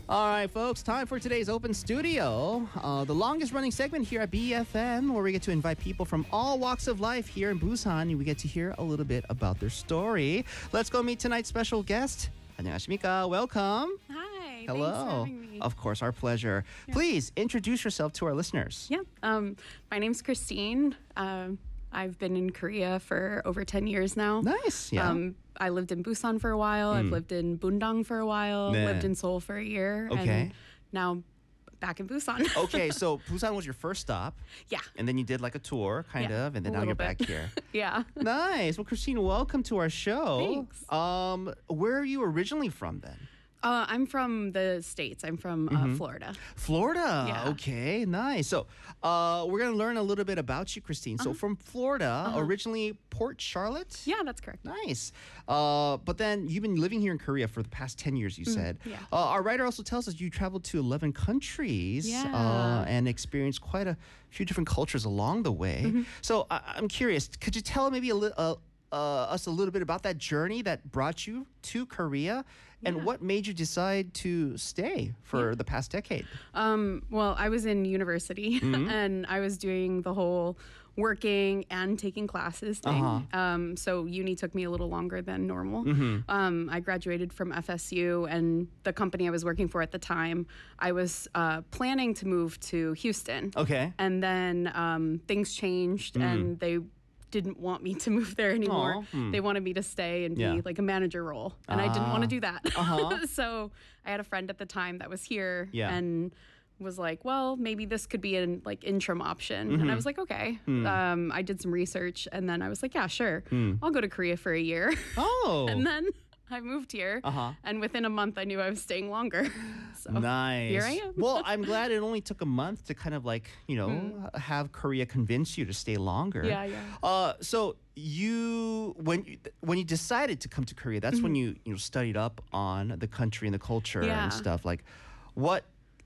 All right, folks, time for today's Open Studio, the longest running segment here at BFM, where we get to invite people from all walks of life here in Busan, and we get to hear a little bit about their story. Let's go meet tonight's special guest. 안녕하십니까? Welcome. Hi. Hello. Thanks for having me. Of course, our pleasure. Yeah. Please introduce yourself to our listeners. Yeah. My name's Christine. I've been in Korea for over 10 years now. Nice. Yeah. I lived in Busan for a while. I've lived in Bundang for a while. 네. Lived in Seoul for a year. Okay. And now back in Busan. Okay, so Busan was your first stop. Yeah. And then you did like a tour, kind Yeah, of, and then a now you're little back bit. here. Yeah. Nice. Well, Christine, welcome to our show. Thanks. Where are you originally from then? I'm from the States. I'm from Florida. Florida. Yeah. Okay, nice. So we're going to learn a little bit about you, Christine. So from Florida, originally Port Charlotte? Yeah, that's correct. Nice. But then you've been living here in Korea for the past 10 years, you said. yeah. Our writer also tells us you traveled to 11 countries Yeah. and experienced quite a few different cultures along the way. So I'm curious, could you tell maybe us a little bit about that journey that brought you to Korea and what made you decide to stay for the past decade? Well, I was in university and I was doing the whole working and taking classes thing. So uni took me a little longer than normal. I graduated from FSU, and the company I was working for at the time, I was planning to move to Houston. Okay. And then things changed and they didn't want me to move there anymore. They wanted me to stay and be like a manager role. And I didn't want to do that. So I had a friend at the time that was here and was like, well, maybe this could be an like interim option. And I was like, okay. I did some research and then I was like, yeah, sure. I'll go to Korea for a year. Oh. And then I moved here. And within a month, I knew I was staying longer. So Nice. here I am. Well, I'm glad it only took a month to kind of like, have Korea convince you to stay longer. Yeah. So when you decided to come to Korea, that's when you studied up on the country and the culture Yeah. and stuff. What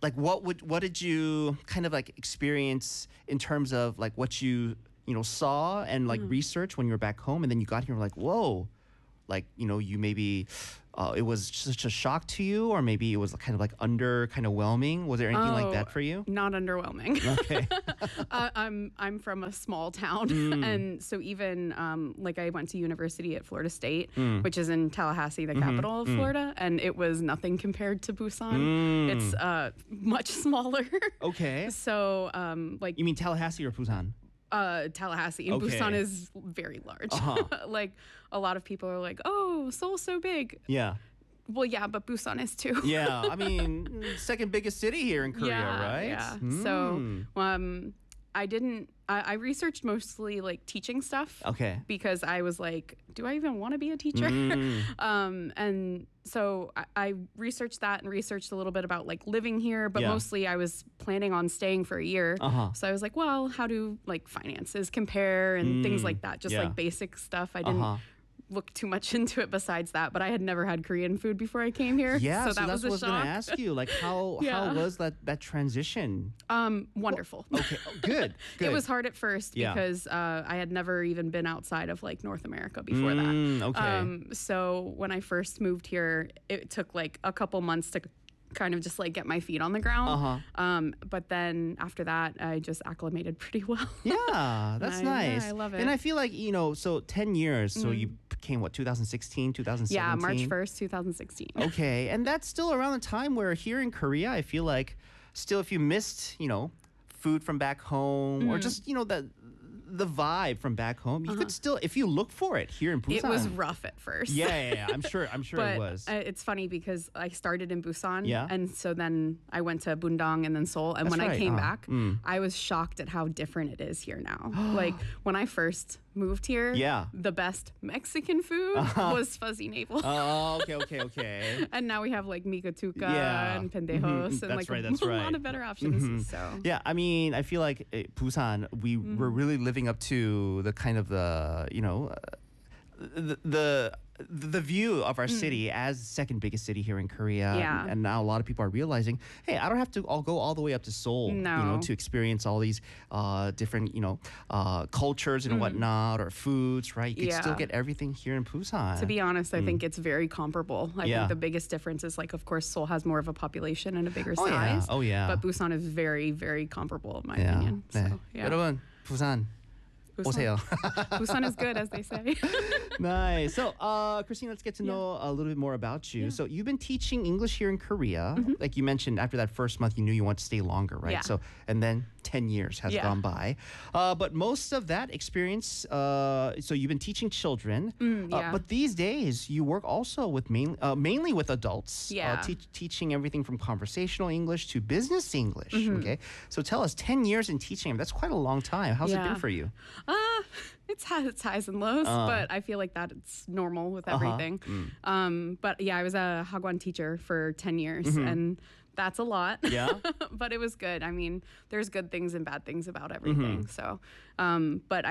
did you kind of like experience in terms of like what you saw and like research when you were back home, and then you got here and were like, whoa. Like, you maybe it was such a shock to you, or maybe it was kind of like underwhelming. Was there anything like that for you? Not underwhelming. Okay. I'm from a small town, and so even like I went to university at Florida State, which is in Tallahassee, the capital of Florida, and it was nothing compared to Busan. It's much smaller. Okay. So like You mean Tallahassee or Busan? Tallahassee, and Okay. Busan is very large. Like a lot of people are like, "Oh, Seoul's so big." Yeah. Well, yeah, but Busan is too. Yeah. I mean, second biggest city here in Korea, right? Yeah. So I researched mostly like teaching stuff. Okay. Because I was like, do I even want to be a teacher? And so I researched that and researched a little bit about like living here, but mostly I was planning on staying for a year. So I was like, well, how do like finances compare and things like that? Just like basic stuff. I didn't look too much into it besides that, but I had never had Korean food before I came here. Yeah, so that that's was what I a was going to shock. ask you. Like, how was that transition? Wonderful. Okay, good. It was hard at first Yeah. because I had never even been outside of like North America before that. Okay. So when I first moved here, it took like a couple months to kind of just like get my feet on the ground. But then after that, I just acclimated pretty well. Yeah, that's nice. I love it. And I feel like, so 10 years, so you came, 2016, 2017? Yeah, March 1st, 2016. Okay, and that's still around the time where here in Korea, I feel like still if you missed, food from back home or just, the vibe from back home, you could still, if you look for it here in Busan. It was rough at first. Yeah. I'm sure But it was. it's funny because I started in Busan, Yeah. and so then I went to Bundang and then Seoul. And That's when I right. came back, I was shocked at how different it is here now. Like when I first moved here, Yeah. the best Mexican food was fuzzy navel. Oh, okay. And now we have like migatuka Yeah. and pendejos and That's like right, a that's right. lot of better options. So Yeah, I mean, I feel like Busan, we were really living up to the kind of the the view of our city as the second biggest city here in Korea. Yeah. And now a lot of people are realizing, hey, I don't have to go all the way up to Seoul, No. to experience all these different, cultures and whatnot, or foods, right? You can still Yeah. get everything here in Busan. To be honest, I think it's very comparable. I Yeah. think the biggest difference is, like, of course, Seoul has more of a population and a bigger Oh, yeah. size. Oh, yeah. But Busan is very, very comparable, in my yeah. opinion. 네. So, yeah. 여러분, 부산 오세요. Busan is good, as they say. Nice. So, Christine, let's get to know a little bit more about you. So, you've been teaching English here in Korea. Like you mentioned, after that first month, you knew you wanted to stay longer, right? Yeah. So, and then 10 years has Yeah. gone by. But most of that experience, so you've been teaching children. Yeah. But these days, you work also with mainly with adults. Yeah. Teaching everything from conversational English to business English. Okay. So, tell us, 10 years in teaching, that's quite a long time. How's it been Yeah. for you? It's had its highs and lows, but I feel like that it's normal with everything. But yeah, I was a Hagwon teacher for 10 years, and that's a lot. Yeah. But it was good. I mean, there's good things and bad things about everything. So, but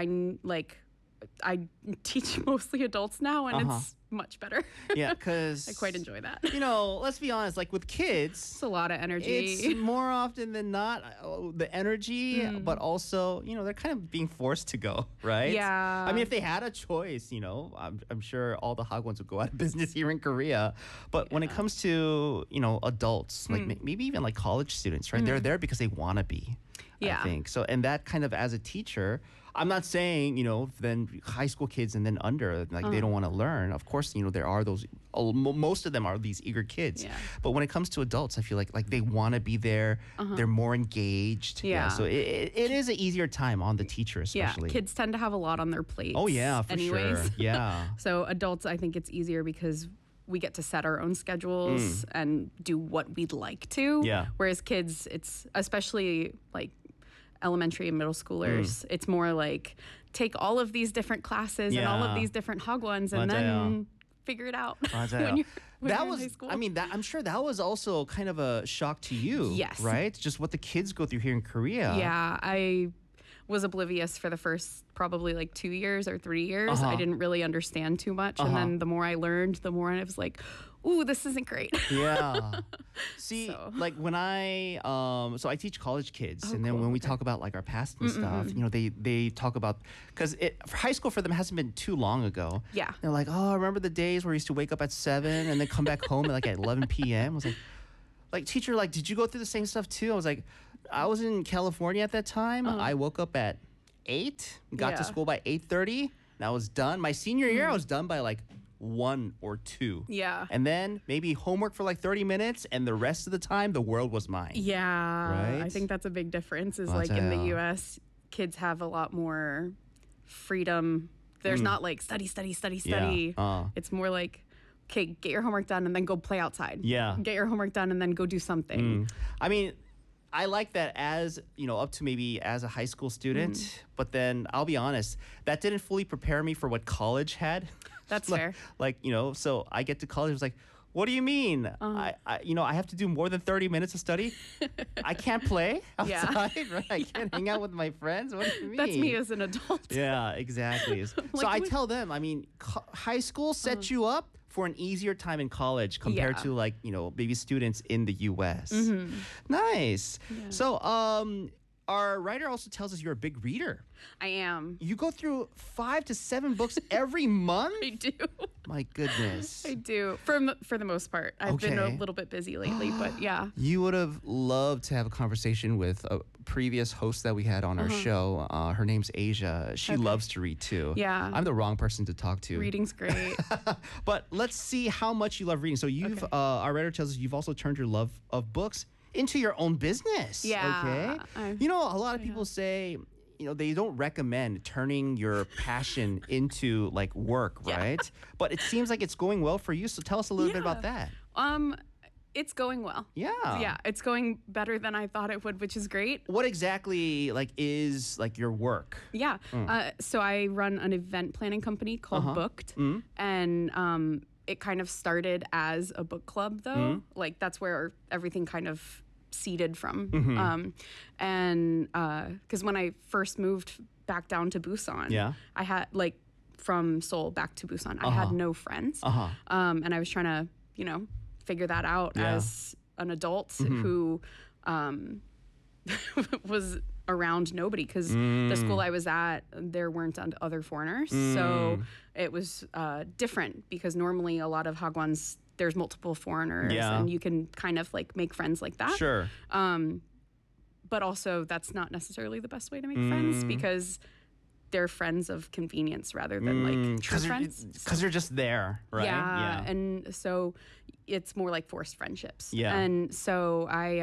I teach mostly adults now, and it's much better. Yeah, because I quite enjoy that. Let's be honest, like with kids, It's a lot of energy. it's more often than not the energy, but also, they're kind of being forced to go, right? Yeah. I mean, if they had a choice, I'm sure all the Hagwons would go out of business here in Korea. But when it comes to, adults, like maybe even like college students, right? They're there because they want to be, Yeah. I think. So, and that kind of as a teacher, I'm not saying, then high school kids and then under, like they don't want to learn. Of course, there are those, most of them are these eager kids. Yeah. But when it comes to adults, I feel like they want to be there. They're more engaged. Yeah. So it is an easier time on the teacher, Yeah, especially. kids tend to have a lot on their plates. Oh, yeah, for anyways. sure. Yeah. So adults, I think it's easier because we get to set our own schedules and do what we'd like to. Yeah. Whereas kids, it's especially like elementary and middle schoolers, it's more like take all of these different classes and all Yeah. of these different Hagwons and 맞아요. then figure it out when you're, that in was, high school. I mean, I'm sure that was also kind of a shock to you. Yes. Right? Just what the kids go through here in Korea. Yeah, I was oblivious for the first probably like 2 years or 3 years. I didn't really understand too much. And then the more I learned, the more I was like, ooh, this isn't great. Yeah. See, So. like when so I teach college kids, and then cool. when we talk about like our past and stuff, they talk about, because high school for them hasn't been too long ago. Yeah. They're like, oh, I remember the days where we used to wake up at 7 and then come back home at like at 11 p.m. I was like, teacher, like, did you go through the same stuff too? I was like, I was in California at that time. I woke up at 8, got to Yeah. school by 8:30, and I was done. My senior year, I was done by like 1 or 2. Yeah. And then maybe homework for like 30 minutes, and the rest of the time, the world was mine. Yeah, I Right? think that's a big difference. Is like in the 맞아요. U.S., kids have a lot more freedom. There's not like study. Yeah. It's more like, okay, get your homework done and then go play outside. Yeah. Get your homework done and then go do something. I mean, I like that as, up to maybe as a high school student, but then I'll be honest, that didn't fully prepare me for what college had. That's Like- fair. Like, so I get to college, it was like, what do you mean? I have to do more than 30 minutes of study? I can't play Yeah. outside, right? I can't hang out with my friends? What do you mean? That's me as an adult. Yeah, exactly. So I what- tell them, I mean, high school sets you up for an easier time in college compared Yeah. to like, maybe students in the US. Nice. So, our writer also tells us you're a big reader. I am. You go through 5 to 7 books every month? I do. My goodness. I do. For the most part. I've been a Okay. little bit busy lately, but yeah. You would have loved to have a conversation with a previous host that we had on our show. Her name's Asia. She loves to read too. Yeah. I'm the wrong person to talk to. Reading's great. But let's see how much you love reading. So you've, our writer tells us you've also turned your love of books into your own business. Yeah, Okay. A lot of people say, they don't recommend turning your passion into like work, Yeah. right? But it seems like it's going well for you. So tell us a little bit about Yeah. that. It's going well. Yeah. Yeah, it's going better than I thought it would, which is great. What exactly is like your work? Yeah. So I run an event planning company called Booked, and it kind of started as a book club, though. Like that's where everything kind of seeded from. And because when I first moved back down to Busan, Yeah. I had like from Seoul back to Busan. I had no friends. And I was trying to, figure that out as an adult who was around nobody, because the school I was at, there weren't other foreigners. So it was different, because normally a lot of hagwons, there's multiple foreigners and you can kind of like make friends like that. Sure. But also that's not necessarily the best way to make friends, because they're friends of convenience rather than like true friends. Because they're just there, right? Yeah. And so it's more like forced friendships. Yeah. And so I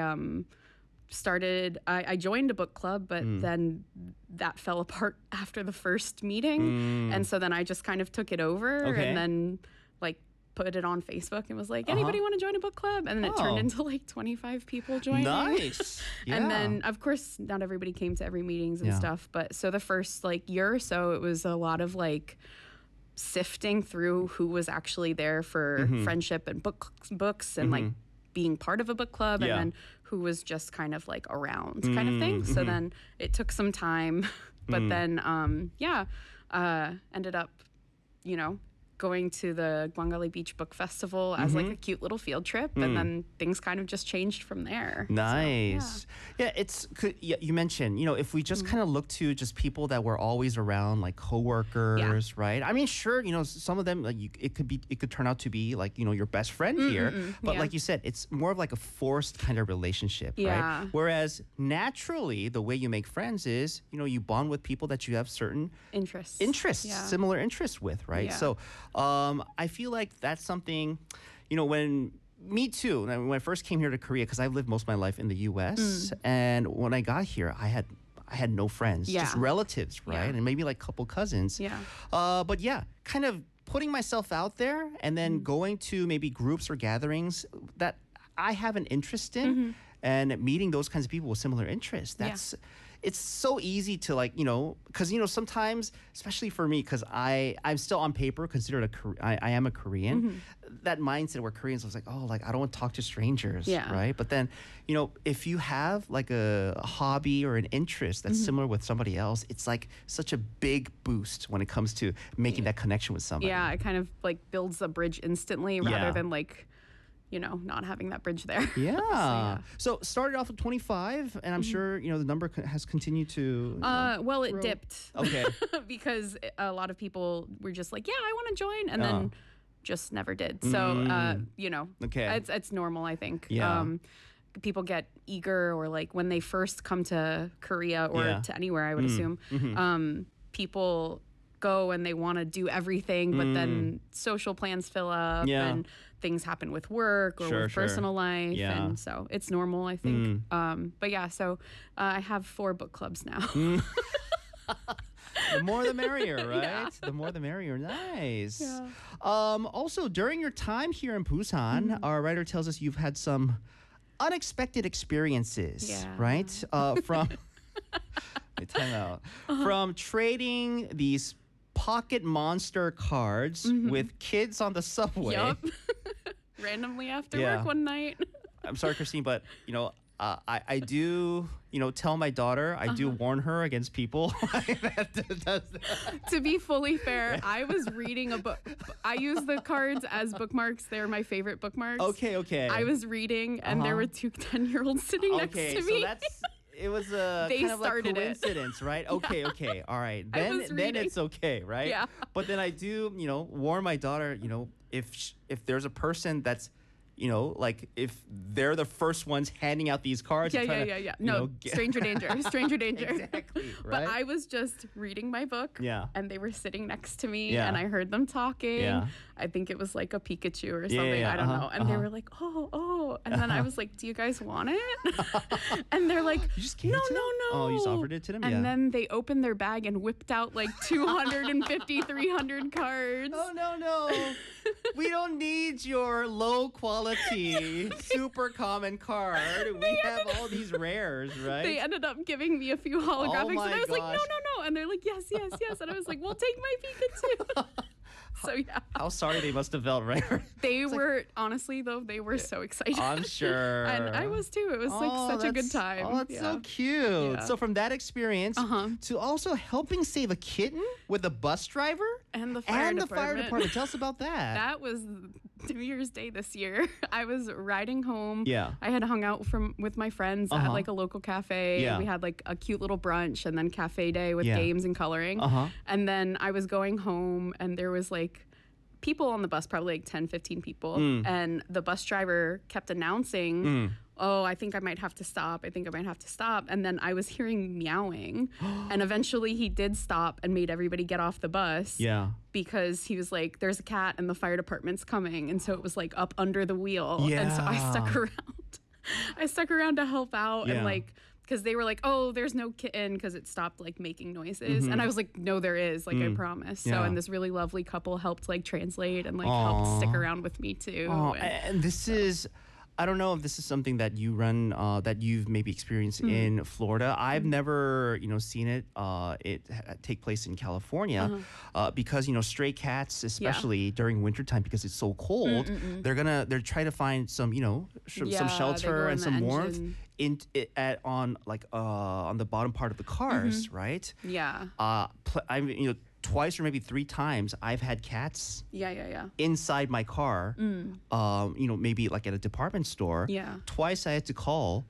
I joined a book club, but then that fell apart after the first meeting. And so then I just kind of took it over and then like put it on Facebook and was like, anybody want to join a book club? And then it turned into like 25 people joining. Nice. Yeah. And then of course not everybody came to every meetings and stuff, but so the first like year or so, it was a lot of like sifting through who was actually there for friendship and books and like being part of a book club, and then who was just kind of like around kind of thing. So then it took some time, but then ended up, going to the Gwangali Beach Book Festival as like a cute little field trip, and then things kind of just changed from there. Nice. So, you mentioned, if we just kind of look to just people that were always around, like coworkers, right? I mean, sure, some of them, like it could turn out to be like, your best friend here, but like you said, it's more of like a forced kind of relationship, right? Whereas naturally, the way you make friends is, you bond with people that you have certain interests, similar interests with, right? So I feel like that's something, when me too, when I first came here to Korea, because I've lived most of my life in the U.S. And when I got here, I had no friends, just relatives, right? And maybe like a couple cousins. But kind of putting myself out there and then going to maybe groups or gatherings that I have an interest in and meeting those kinds of people with similar interests. It's so easy to like, because, sometimes, especially for me, because I'm still on paper considered I am a Korean, that mindset where Koreans was like, oh, like I don't want to talk to strangers, right? But then, if you have like a hobby or an interest that's similar with somebody else, it's like such a big boost when it comes to making that connection with somebody. Yeah, it kind of like builds a bridge instantly rather than like, not having that bridge there. So started off with 25, and I'm sure, the number has continued to... well, it dipped. Okay. Because a lot of people were just like, I want to join, and then just never did. So, it's normal, I think. People get eager, or like when they first come to Korea or to anywhere, I would assume, people go and they want to do everything, but then social plans fill up and things happen with work or with personal life. And so it's normal, I think. But so I have 4 book clubs now. The more the merrier, right? The more the merrier. Nice. Also, during your time here in Busan, our writer tells us you've had some unexpected experiences, right? From time out. From trading these pocket monster cards with kids on the subway. Yup. Randomly after work one night. I'm sorry, Christine, but I do, tell my daughter, I do warn her against people that does that. To be fully fair, I was reading a book. I use the cards as bookmarks. They're my favorite bookmarks. Okay. I was reading, and there were 2 10-year-olds sitting next to me. So it was a kind of like coincidence, right? Okay. All right. Then it's okay, right? Yeah. But then I do, warn my daughter, if there's a person that's, like if they're the first ones handing out these cards. Yeah. No, stranger danger. Exactly, right? But I was just reading my book. Yeah. And they were sitting next to me, and I heard them talking. Yeah. I think it was like a Pikachu or something. I don't know. And they were like, oh. And then I was like, do you guys want it? And they're like, no. Oh, you just offered it to them? And then they opened their bag and whipped out like 250, 300 cards. Oh, no. We don't need your low quality, super common card. We have all these rares, right? They ended up giving me a few holographics, and I was like, no. And they're like, yes. And I was like, well, take my Pikachu. So how sorry they must have felt, right? They were honestly though, they were so excited. I'm sure. And I was too. It was like such a good time. Oh, that's so cute. So from that experience to also helping save a kitten with a bus driver. And the fire department. Tell us about that. That was New Year's Day this year. I was riding home. Yeah. I had hung out with my friends at like a local cafe. Yeah. We had like a cute little brunch and then cafe day with games and coloring. And then I was going home and there was like people on the bus, probably like 10, 15 people. And the bus driver kept announcing, oh, I think I might have to stop. And then I was hearing meowing. And eventually he did stop and made everybody get off the bus. Yeah. Because he was like, there's a cat and the fire department's coming. And so it was like up under the wheel. Yeah. And so I stuck around. I stuck around to help out and like, because they were like, oh, there's no kitten because it stopped like making noises. And I was like, no, there is, like I promise. So, and this really lovely couple helped like translate and like helped stick around with me too. And this is, I don't know if this is something that you run, that you've maybe experienced in Florida. I've never, seen it take place in California because, stray cats, especially during wintertime because it's so cold, they're trying to find some, some shelter and some warmth on the bottom part of the cars, right? Yeah. Twice or maybe 3 times I've had cats inside my car, maybe like at a department store. Yeah. Twice I had to call,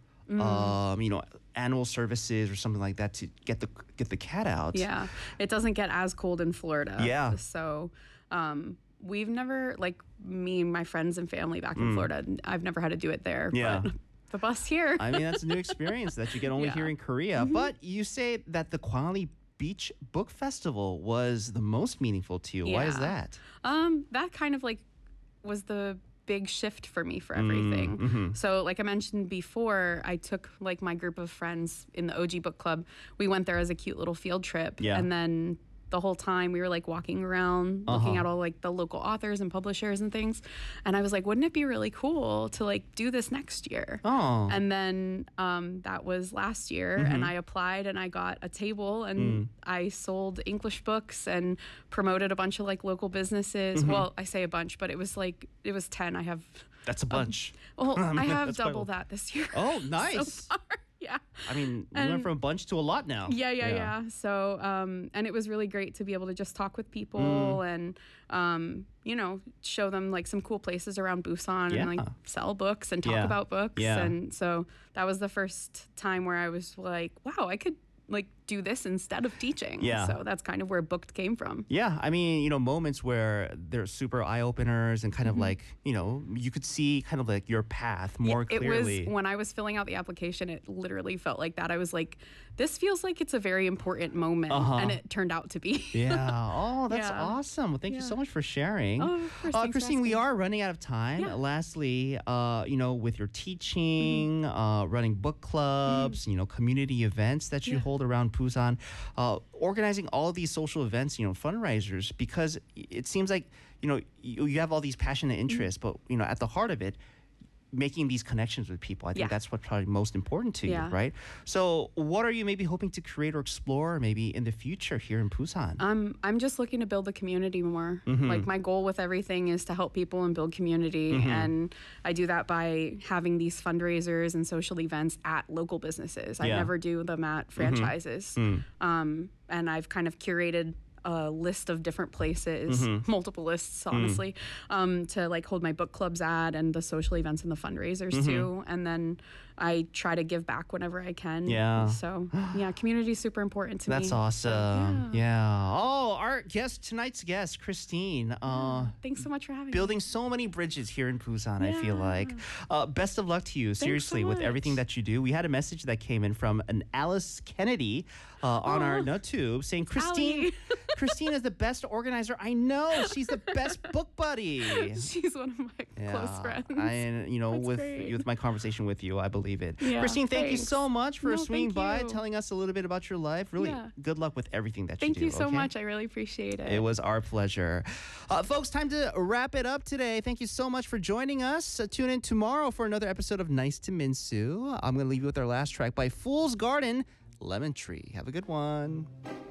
animal services or something like that to get the cat out. Yeah. It doesn't get as cold in Florida. Yeah. So we've never, like me and my friends and family back in Florida, I've never had to do it there. Yeah. But the bus here. I mean, that's a new experience that you get only here in Korea. But you say that the Kwangli Beach Book Festival was the most meaningful to you. Why is that? That kind of like was the big shift for me for everything. So like I mentioned before, I took like my group of friends in the OG book club. We went there as a cute little field trip. And then the whole time we were like walking around looking at all like the local authors and publishers and things, and I was like, wouldn't it be really cool to like do this next year? And then that was last year, and I applied and I got a table and I sold English books and promoted a bunch of like local businesses. Well, I say a bunch, but it was 10. I have That's a bunch. I have double that this year. Oh, nice. So far. Yeah. I mean, you went from a bunch to a lot now. Yeah. So, and it was really great to be able to just talk with people and, show them like some cool places around Busan and like sell books and talk about books. And so that was the first time where I was like, wow, I could like do this instead of teaching. So that's kind of where Booked came from. Yeah. I mean, moments where they're super eye openers and kind of like, you could see kind of like your path more clearly. It was when I was filling out the application, it literally felt like that. I was like, this feels like it's a very important moment. And it turned out to be. Oh, that's awesome. Well, thank you so much for sharing. Oh, of course. Christine, we are running out of time. Lastly, with your teaching, running book clubs, community events that you hold around Busan, organizing all of these social events, fundraisers, because it seems like, you have all these passionate interests, but, at the heart of it, making these connections with people. I think that's what's probably most important to you, right? So what are you maybe hoping to create or explore maybe in the future here in Busan? I'm just looking to build the community more. Like my goal with everything is to help people and build community. And I do that by having these fundraisers and social events at local businesses. I never do them at franchises. And I've kind of curated a list of different places, multiple lists, honestly, to like hold my book clubs at and the social events and the fundraisers too. And then I try to give back whenever I can. So community is super important to me. That's awesome. Oh, tonight's guest, Christine. Thanks so much for having me. Building so many bridges here in Busan, I feel like. Best of luck to you, seriously, with everything that you do. We had a message that came in from an Alice Kennedy on our YouTube saying, Christine is the best organizer I know. She's the best book buddy. She's one of my close friends. With my conversation with you, I believe it. Christine, thank you thanks. so much for swinging by, telling us a little bit about your life. Really good luck with everything that you do. Thank you so much. I really appreciate it. It was our pleasure. Folks, time to wrap it up today. Thank you so much for joining us. Tune in tomorrow for another episode of Nice to Minsu. I'm going to leave you with our last track by Fool's Garden, Lemon Tree. Have a good one.